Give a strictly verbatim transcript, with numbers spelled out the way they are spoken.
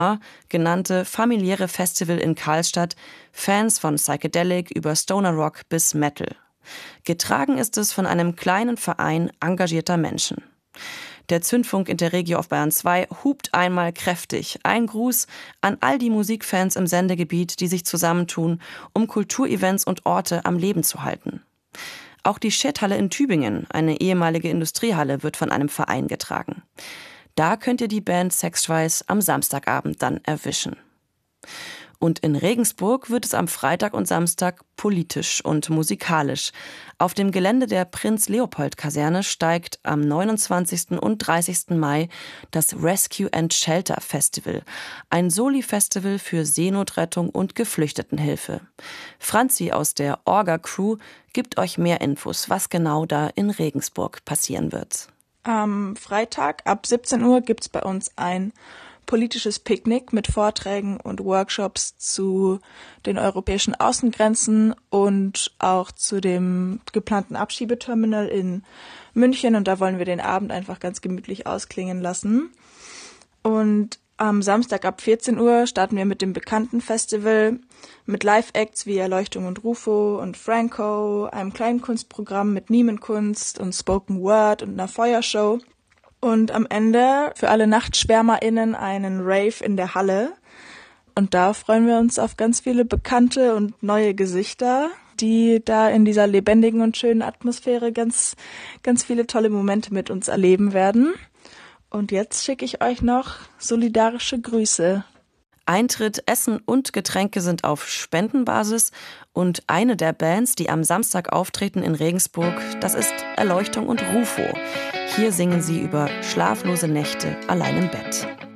genannte familiäre Festival in Karlstadt Fans von Psychedelic über Stoner Rock bis Metal. Getragen ist es von einem kleinen Verein engagierter Menschen. Der Zündfunk Interregio auf Bayern zwei hupt einmal kräftig. Ein Gruß an all die Musikfans im Sendegebiet, die sich zusammentun, um Kulturevents und Orte am Leben zu halten. Auch die Schädhalle in Tübingen, eine ehemalige Industriehalle, wird von einem Verein getragen. Da könnt ihr die Band Sextwise am Samstagabend dann erwischen. Und in Regensburg wird es am Freitag und Samstag politisch und musikalisch. Auf dem Gelände der Prinz-Leopold-Kaserne steigt am neunundzwanzigsten und dreißigsten Mai das Rescue and Shelter Festival, ein Soli-Festival für Seenotrettung und Geflüchtetenhilfe. Franzi aus der Orga-Crew gibt euch mehr Infos, was genau da in Regensburg passieren wird. Am Freitag ab siebzehn Uhr gibt's bei uns ein politisches Picknick mit Vorträgen und Workshops zu den europäischen Außengrenzen und auch zu dem geplanten Abschiebeterminal in München. Und da wollen wir den Abend einfach ganz gemütlich ausklingen lassen. Und am Samstag ab vierzehn Uhr starten wir mit dem bekannten Festival mit Live-Acts wie Erleuchtung und Rufo und Franco, einem Kleinkunstprogramm mit Mimenkunst und Spoken Word und einer Feuershow. Und am Ende für alle NachtschwärmerInnen einen Rave in der Halle. Und da freuen wir uns auf ganz viele bekannte und neue Gesichter, die da in dieser lebendigen und schönen Atmosphäre ganz, ganz viele tolle Momente mit uns erleben werden. Und jetzt schicke ich euch noch solidarische Grüße. Eintritt, Essen und Getränke sind auf Spendenbasis und eine der Bands, die am Samstag auftreten in Regensburg, das ist Erleuchtung und Rufo. Hier singen sie über schlaflose Nächte allein im Bett.